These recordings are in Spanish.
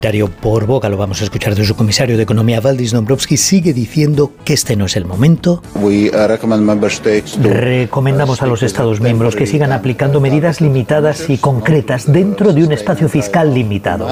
Por boca lo vamos a escuchar de su comisario de Economía, Valdis Dombrovskis, sigue diciendo que este no es el momento. Recomendamos a los Estados miembros que sigan aplicando medidas limitadas y concretas dentro de un espacio fiscal limitado.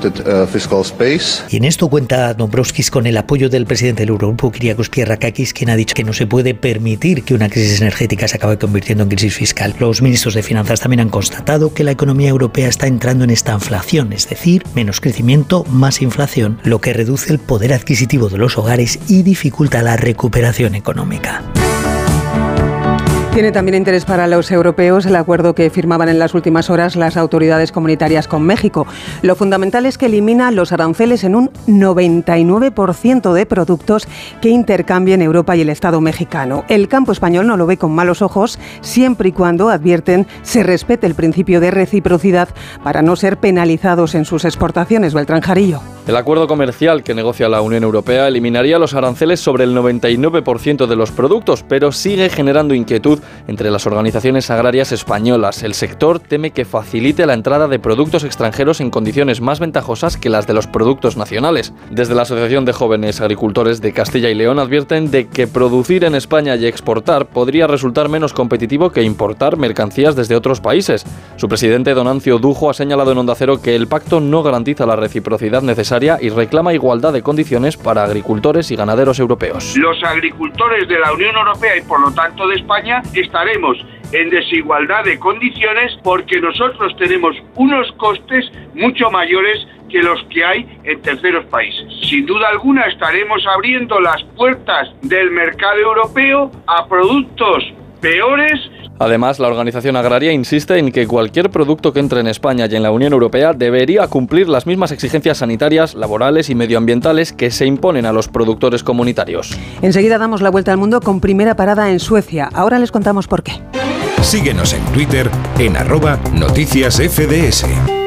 Y en esto cuenta Dombrovskis con el apoyo del presidente del Eurogrupo, Kyriakos Pierrakakis, quien ha dicho que no se puede permitir que una crisis energética se acabe convirtiendo en crisis fiscal. Los ministros de Finanzas también han constatado que la economía europea está entrando en estanflación, es decir, menos crecimiento, más inflación, lo que reduce el poder adquisitivo de los hogares y dificulta la recuperación económica. Tiene también interés para los europeos el acuerdo que firmaban en las últimas horas las autoridades comunitarias con México. Lo fundamental es que elimina los aranceles en un 99% de productos que intercambien Europa y el Estado mexicano. El campo español no lo ve con malos ojos, siempre y cuando, advierten, se respete el principio de reciprocidad para no ser penalizados en sus exportaciones. Beltrán Jarillo. El acuerdo comercial que negocia la Unión Europea eliminaría los aranceles sobre el 99% de los productos, pero sigue generando inquietud entre las organizaciones agrarias españolas. El sector teme que facilite la entrada de productos extranjeros en condiciones más ventajosas que las de los productos nacionales. Desde la Asociación de Jóvenes Agricultores de Castilla y León advierten de que producir en España y exportar podría resultar menos competitivo que importar mercancías desde otros países. Su presidente, don Ancio Dujo, ha señalado en Onda Cero que el pacto no garantiza la reciprocidad necesaria y reclama igualdad de condiciones para agricultores y ganaderos europeos. Los agricultores de la Unión Europea y por lo tanto de España estaremos en desigualdad de condiciones porque nosotros tenemos unos costes mucho mayores que los que hay en terceros países. Sin duda alguna estaremos abriendo las puertas del mercado europeo a productos peores. Además, la organización agraria insiste en que cualquier producto que entre en España y en la Unión Europea debería cumplir las mismas exigencias sanitarias, laborales y medioambientales que se imponen a los productores comunitarios. Enseguida damos la vuelta al mundo con primera parada en Suecia. Ahora les contamos por qué. Síguenos en Twitter en @noticiasfds.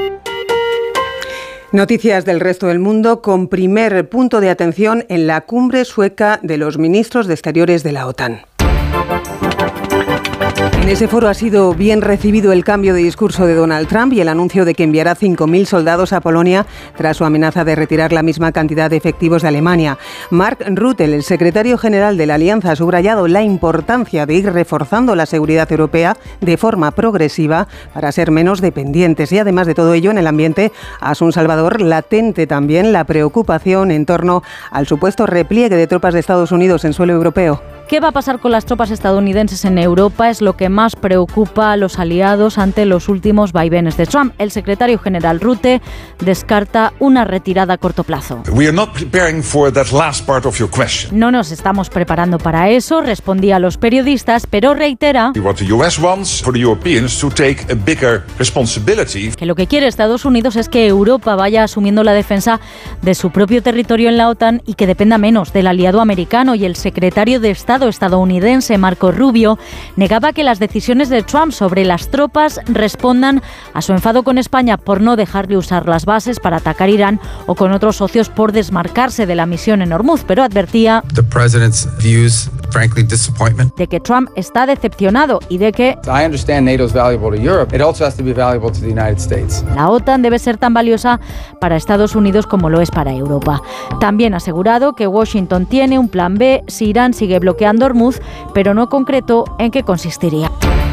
Noticias del resto del mundo con primer punto de atención en la cumbre sueca de los ministros de Exteriores de la OTAN. En ese foro ha sido bien recibido el cambio de discurso de Donald Trump y el anuncio de que enviará 5.000 soldados a Polonia tras su amenaza de retirar la misma cantidad de efectivos de Alemania. Mark Rutte, el secretario general de la Alianza, ha subrayado la importancia de ir reforzando la seguridad europea de forma progresiva para ser menos dependientes. Y además de todo ello, en el ambiente, Asun Salvador, latente también la preocupación en torno al supuesto repliegue de tropas de Estados Unidos en suelo europeo. ¿Qué va a pasar con las tropas estadounidenses en Europa? Es lo que más preocupa a los aliados ante los últimos vaivenes de Trump. El secretario general Rutte descarta una retirada a corto plazo. No nos estamos preparando para eso, respondía a los periodistas, pero reitera que lo que quiere Estados Unidos es que Europa vaya asumiendo la defensa de su propio territorio en la OTAN y que dependa menos del aliado americano. Y el secretario de Estado estadounidense Marco Rubio negaba que las decisiones de Trump sobre las tropas respondan a su enfado con España por no dejarle usar las bases para atacar Irán o con otros socios por desmarcarse de la misión en Hormuz, pero advertía de que Trump está decepcionado y de que la OTAN debe ser tan valiosa para Estados Unidos como lo es para Europa. También ha asegurado que Washington tiene un plan B si Irán sigue bloqueando Hormuz, pero no concretó en qué consistiría.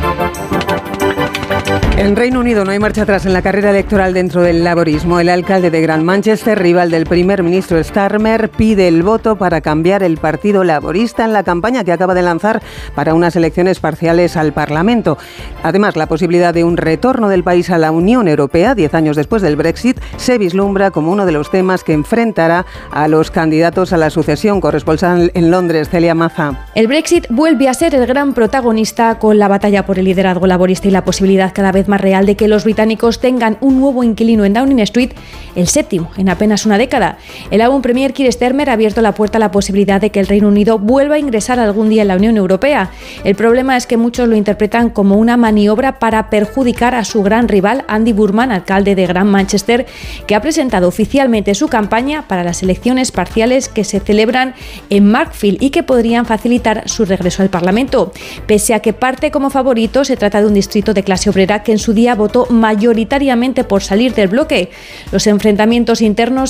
En Reino Unido no hay marcha atrás en la carrera electoral dentro del laborismo. El alcalde de Gran Manchester, rival del primer ministro Starmer, pide el voto para cambiar el Partido Laborista en la campaña que acaba de lanzar para unas elecciones parciales al Parlamento. Además, la posibilidad de un retorno del país a la Unión Europea, 10 años después del Brexit, se vislumbra como uno de los temas que enfrentará a los candidatos a la sucesión. Corresponsal en Londres, Celia Maza. El Brexit vuelve a ser el gran protagonista con la batalla por el liderazgo laborista y la posibilidad cada vez más real de que los británicos tengan un nuevo inquilino en Downing Street, el séptimo en apenas una década. El aún Premier Keir Starmer ha abierto la puerta a la posibilidad de que el Reino Unido vuelva a ingresar algún día en la Unión Europea. El problema es que muchos lo interpretan como una maniobra para perjudicar a su gran rival, Andy Burnham, alcalde de Gran Manchester, que ha presentado oficialmente su campaña para las elecciones parciales que se celebran en Markfield y que podrían facilitar su regreso al Parlamento. Pese a que parte como favorito, se trata de un distrito de clase obrera que en su día votó mayoritariamente por salir del bloque. Los enfrentamientos internos